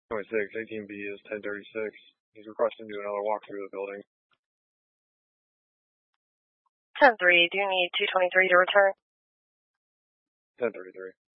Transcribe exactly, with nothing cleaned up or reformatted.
twenty-six, eighteen B is ten thirty-six. He's requesting to do another walkthrough of the building. ten three, do you need two twenty-three to return? ten thirty-three.